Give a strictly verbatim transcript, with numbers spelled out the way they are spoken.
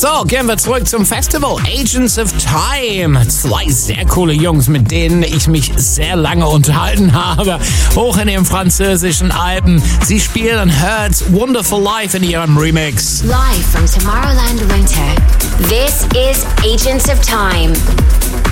So, gehen wir zurück zum Festival. Agents of Time. Zwei sehr coole Jungs, mit denen ich mich sehr lange unterhalten habe. Hoch in ihren französischen Alpen. Sie spielen Hurt's Wonderful Life in ihrem Remix. Live from Tomorrowland Winter. This is Agents of Time.